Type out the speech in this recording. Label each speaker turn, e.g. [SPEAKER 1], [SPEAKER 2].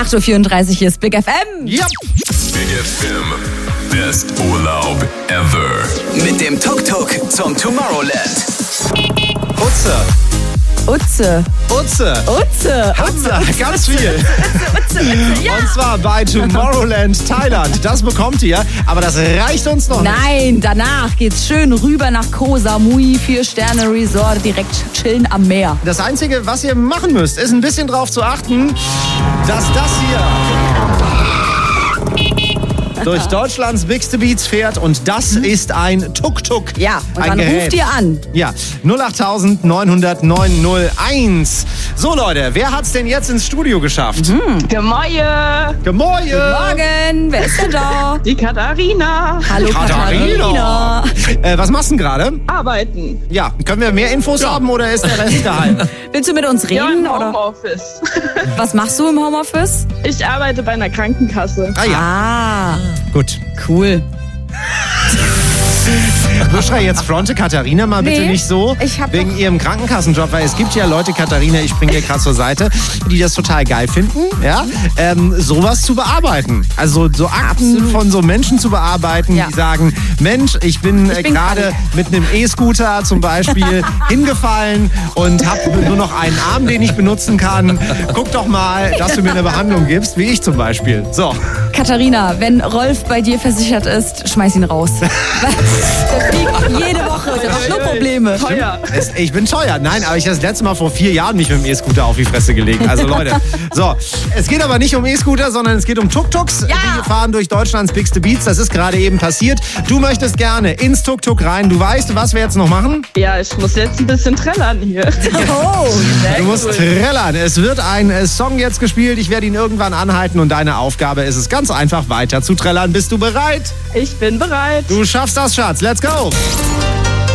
[SPEAKER 1] 8.34 Uhr, hier ist Big FM.
[SPEAKER 2] Ja.
[SPEAKER 3] Big FM. Best Urlaub ever.
[SPEAKER 4] Mit dem Tuk-Tuk zum Tomorrowland.
[SPEAKER 2] Utze, ganz viel.
[SPEAKER 1] Ja.
[SPEAKER 2] Und zwar bei Tomorrowland Thailand. Das bekommt ihr, aber das reicht uns noch nicht.
[SPEAKER 1] Nein, danach geht's schön rüber nach Koh Samui, 4-Sterne-Resort, direkt chillen am Meer.
[SPEAKER 2] Das Einzige, was ihr machen müsst, ist ein bisschen drauf zu achten, dass das hier durch Deutschlands Bigste Beats fährt und das ist ein Tuk-Tuk.
[SPEAKER 1] Ja, und
[SPEAKER 2] ein
[SPEAKER 1] dann
[SPEAKER 2] Gerät.
[SPEAKER 1] ruft ihr an.
[SPEAKER 2] Ja, 08000 900 901. So Leute, wer hat's denn jetzt ins Studio geschafft?
[SPEAKER 5] Gemäue,
[SPEAKER 2] Guten
[SPEAKER 1] Morgen, wer ist denn da?
[SPEAKER 5] die Katharina.
[SPEAKER 1] Hallo Katharina.
[SPEAKER 2] Was machst du denn gerade?
[SPEAKER 5] Arbeiten.
[SPEAKER 2] Ja, können wir mehr Infos haben oder ist der Rest geheim?
[SPEAKER 1] Willst du mit uns
[SPEAKER 5] Ja,
[SPEAKER 1] reden?
[SPEAKER 5] im
[SPEAKER 1] Oder?
[SPEAKER 5] Homeoffice.
[SPEAKER 1] Was machst du im Homeoffice?
[SPEAKER 5] Ich arbeite bei einer Krankenkasse.
[SPEAKER 2] Ah ja,
[SPEAKER 1] Ah,
[SPEAKER 2] gut.
[SPEAKER 1] cool.
[SPEAKER 2] Buschra, jetzt fronte Katharina mal bitte
[SPEAKER 1] Nee,
[SPEAKER 2] nicht so,
[SPEAKER 1] ich hab
[SPEAKER 2] wegen
[SPEAKER 1] doch-
[SPEAKER 2] ihrem Krankenkassenjob, weil es gibt ja Leute, Katharina, ich springe dir gerade zur Seite, die das total geil finden, ja, sowas zu bearbeiten. Also so Akten
[SPEAKER 1] Absolut.
[SPEAKER 2] von so Menschen zu bearbeiten,
[SPEAKER 1] Ja.
[SPEAKER 2] die sagen, Mensch, ich bin
[SPEAKER 1] bin
[SPEAKER 2] gerade
[SPEAKER 1] krank.
[SPEAKER 2] mit einem E-Scooter zum Beispiel hingefallen und habe nur noch einen Arm, den ich benutzen kann. Guck doch mal, dass du mir eine Behandlung gibst, wie ich zum Beispiel. So.
[SPEAKER 1] Katharina, wenn Rolf bei dir versichert ist, schmeiß ihn raus. Der fliegt jede Woche, der macht nur Probleme.
[SPEAKER 5] Teuer.
[SPEAKER 2] Ich bin teuer. Nein, aber ich habe das letzte Mal vor 4 Jahren mich mit dem E-Scooter auf die Fresse gelegt. Also Leute, so. Es geht aber nicht um E-Scooter, sondern es geht um Tuk-Tuks.
[SPEAKER 1] Ja.
[SPEAKER 2] Die fahren durch Deutschlands Bigste Beats. Das ist gerade eben passiert. Du möchtest gerne ins Tuk-Tuk rein. Du weißt, was wir jetzt noch machen?
[SPEAKER 5] Ja, ich muss jetzt ein bisschen trällern hier.
[SPEAKER 1] Oh,
[SPEAKER 2] Du musst trällern. Es wird ein Song jetzt gespielt. Ich werde ihn irgendwann anhalten und deine Aufgabe ist es ganz einfach weiter zu trällern. Bist du bereit?
[SPEAKER 5] Ich bin bereit.
[SPEAKER 2] Du schaffst das, Schatz. Let's go.